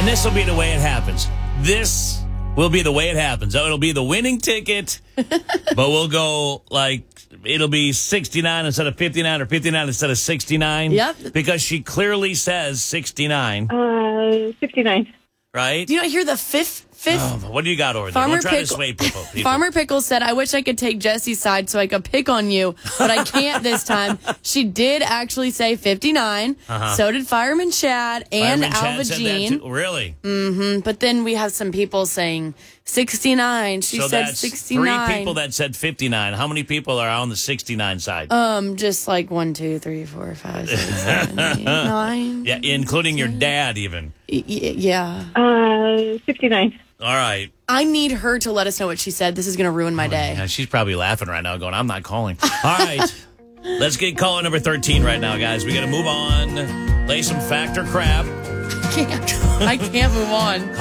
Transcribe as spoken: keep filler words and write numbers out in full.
And this will be the way it happens. This will be the way it happens. It'll be the winning ticket, but we'll go like, it'll be sixty-nine instead of fifty-nine or fifty-nine instead of sixty-nine. Yep. Because she clearly says sixty-nine. Uh, sixty-nine. Right? Do you not hear the fifth? Fifth? Oh, what do you got over there? Farmer Don't try to Pickle- sway people. people. Farmer Pickles said, I wish I could take Jesse's side so I could pick on you, but I can't this time. She did actually say fifty-nine. Uh-huh. So did Fireman Chad and Fireman Chad Alva said that Jean. too? Really? Mm-hmm. But then we have some people saying sixty-nine. She so said that's sixty-nine. three people that said fifty-nine. How many people are on the sixty-nine side? Um, just like one, two, three, four, five, six, seven, eight, nine. Yeah, including your dad even. Y- y- yeah. Uh, sixty-nine. All right. I need her to let us know what she said. This is going to ruin my day. Yeah, she's probably laughing right now going, I'm not calling. All right. Let's get caller number thirteen right now, guys. We got to move on. Lay some fact or crap. I can't. I can't move on.